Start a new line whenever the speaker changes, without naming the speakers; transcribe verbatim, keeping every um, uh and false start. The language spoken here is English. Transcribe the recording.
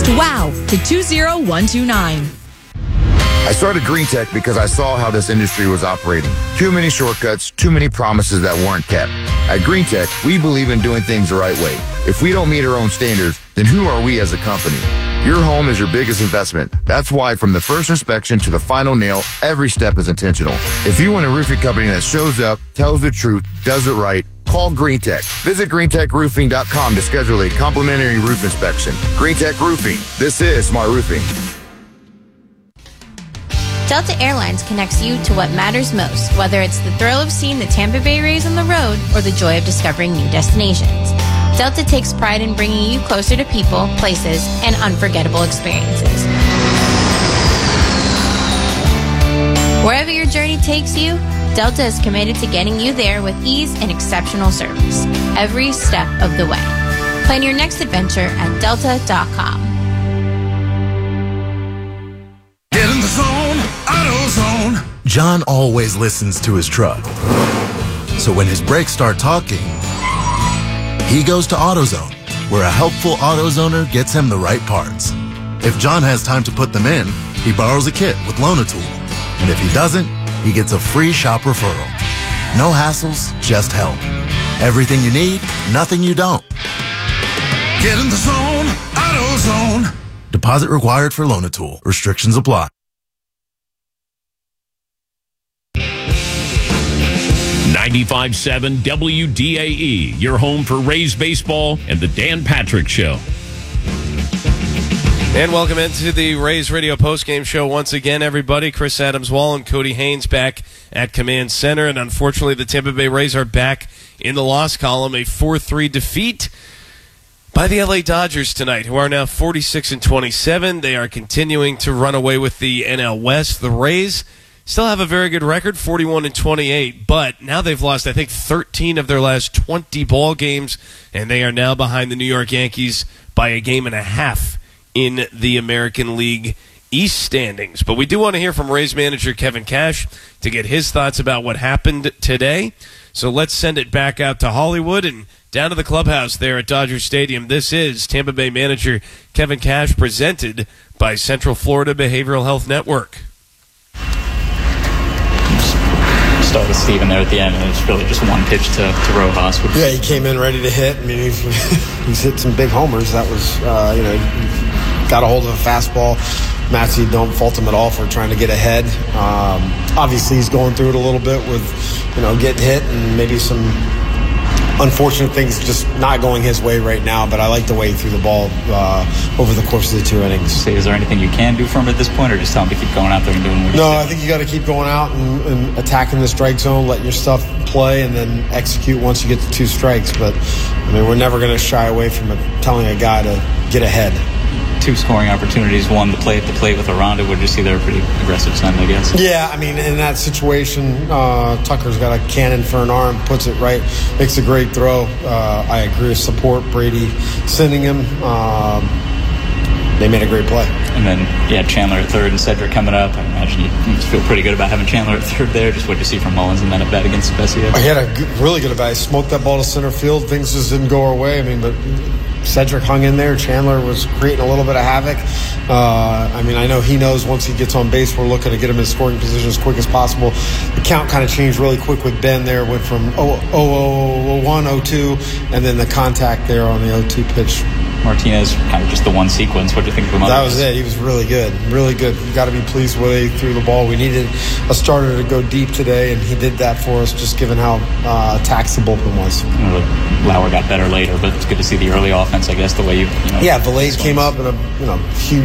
Text WOW to two zero one two nine.
I started Green Tech because I saw how this industry was operating. Too many shortcuts, too many promises that weren't kept. At Green Tech, we believe in doing things the right way. If we don't meet our own standards, then who are we as a company? Your home is your biggest investment. That's why from the first inspection to the final nail, every step is intentional. If you want a roofing company that shows up, tells the truth, does it right, call Green Tech. Visit green tech roofing dot com to schedule a complimentary roof inspection. Green Tech Roofing. This is Smart Roofing.
Delta Airlines connects you to what matters most, whether it's the thrill of seeing the Tampa Bay Rays on the road or the joy of discovering new destinations. Delta takes pride in bringing you closer to people, places, and unforgettable experiences. Wherever your journey takes you, Delta is committed to getting you there with ease and exceptional service, every step of the way. Plan your next adventure at delta dot com.
Get in the zone, AutoZone.
John always listens to his truck. So when his brakes start talking, he goes to AutoZone, where a helpful AutoZoner gets him the right parts. If John has time to put them in, he borrows a kit with Loan-A-Tool. And if he doesn't, he gets a free shop referral. No hassles, just help. Everything you need, nothing you don't.
Get in the zone, AutoZone.
Deposit required for Loan-A-Tool. Restrictions apply.
ninety-five point seven W D A E, your home for Rays baseball and the Dan Patrick Show.
And welcome into the Rays Radio postgame show once again, everybody. Chris Adams-Wall and Cody Haynes back at Command Center. And unfortunately, the Tampa Bay Rays are back in the loss column. A four three defeat by the L A Dodgers tonight, who are now forty-six and twenty-seven. They are continuing to run away with the N L West. The Rays still have a very good record, forty-one and twenty-eight, but now they've lost, I think, thirteen of their last twenty ball games, and they are now behind the New York Yankees by a game and a half in the American League East standings. But we do want to hear from Rays manager Kevin Cash to get his thoughts about what happened today. So let's send it back out to Hollywood and down to the clubhouse there at Dodger Stadium. This is Tampa Bay manager Kevin Cash, presented by Central Florida Behavioral Health Network.
Start with Steven there at the end, and it's really just one pitch to, to Rojas.
Yeah, he came in ready to hit. I mean, he's, he's hit some big homers. That was, uh, you know, got a hold of a fastball. Matsy, don't fault him at all for trying to get ahead. Um, obviously, he's going through it a little bit with, you know, getting hit and maybe some unfortunate things just not going his way right now, but I like the way he threw the ball uh, over the course of the two innings.
So is there anything you can do for him at this point, or just tell him to keep going out there and doing what
No, I think you got to keep going out and, and attacking the strike zone, letting your stuff play, and then execute once you get the two strikes. But, I mean, we're never going to shy away from a, telling a guy to get ahead.
Two scoring opportunities, one to play at the plate with Aranda. Would you see they're pretty aggressive son, I guess?
Yeah, I mean, in that situation, uh, Tucker's got a cannon for an arm, puts it right, makes a great throw. Uh, I agree with support Brady sending him. Um, they made a great play.
And then, yeah, Chandler at third and Cedric coming up. I imagine you, you feel pretty good about having Chandler at third there. Just what you see from Mullins and then at bat against Vesia.
He had a good, really good at bat. He smoked that ball to center field. Things just didn't go our way. I mean, but Cedric hung in there. Chandler was creating a little bit of havoc. Uh, I mean, I know he knows once he gets on base, we're looking to get him in scoring position as quick as possible. The count kind of changed really quick with Ben there. Went from oh oh one, oh two, and then the contact there on the oh two pitch.
Martinez, kind of just the one sequence. What do you think of him?
That was it. He was really good. Really good. You got to be pleased with the way he threw the ball. We needed a starter to go deep today, and he did that for us, just given how uh, taxed the bullpen was.
You know, Lauer got better later, but it's good to see the early offense, I guess, the way you, you know.
Yeah, Valade came up in a you know huge